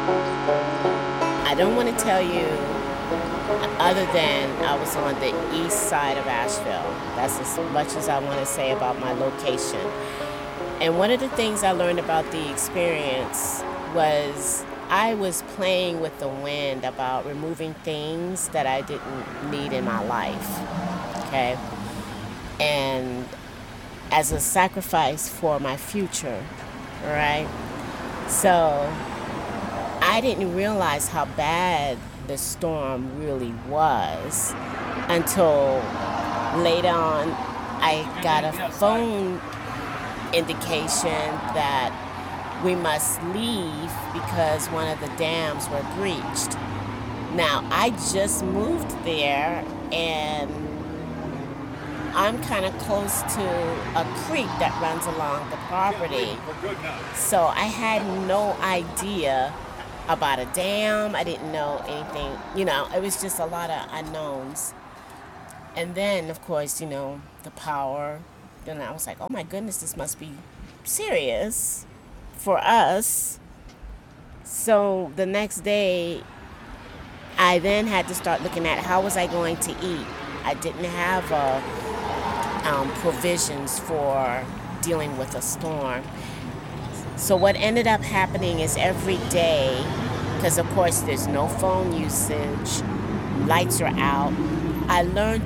I don't want to tell you other than I was on the east side of Asheville. That's as much as I want to say about my location. And one of the things I learned about the experience was I was playing with the wind about removing things that I didn't need in my life. Okay. And as a sacrifice for my future, right? So I didn't realize how bad the storm really was until later on I got a phone indication that we must leave because one of the dams were breached. Now, I just moved there and I'm kind of close to a creek that runs along the property. So I had no idea about a dam. I didn't know anything. It was just a lot of unknowns. And then, of course, the power. Then I was like, oh my goodness, this must be serious for us. So the next day, I then had to start looking at how was I going to eat. I didn't have provisions for dealing with a storm. So what ended up happening is every day, because of course there's no phone usage, lights are out, I learned